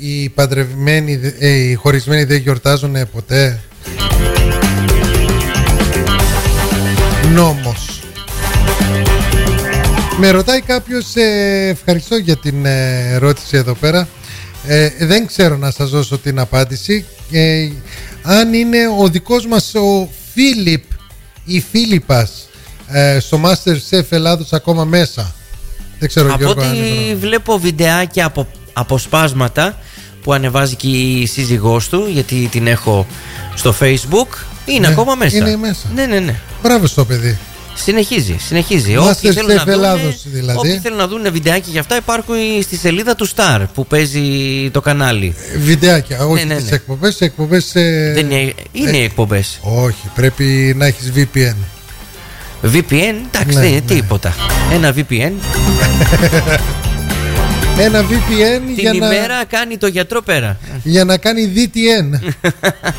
Οι παντρευμένοι, οι χωρισμένοι δεν γιορτάζουν ποτέ. Νόμος. Με ρωτάει κάποιος, ευχαριστώ για την ερώτηση εδώ πέρα. Δεν ξέρω να σας δώσω την απάντηση. Αν είναι ο δικός μας ο Φίλιπ ή Φίλιππας στο MasterChef Ελλάδος ακόμα μέσα. Δεν ξέρω, από ό,τι βλέπω βιντεάκια αποσπάσματα που ανεβάζει και η σύζυγός του, γιατί την έχω στο Facebook, είναι ακόμα μέσα. Είναι μέσα. Ναι. Μπράβο στο παιδί. Συνεχίζει. Όποιοι θέλουν να δουν βιντεάκια για αυτά, υπάρχουν στη σελίδα του Star που παίζει το κανάλι. Βιντεάκια, όχι τις εκπομπές. Είναι εκπομπές. Όχι, πρέπει να έχεις VPN. VPN, εντάξει, δεν είναι τίποτα. Ένα VPN. Ένα VPN την ημέρα κάνει το γιατρό πέρα. Για να κάνει DTN.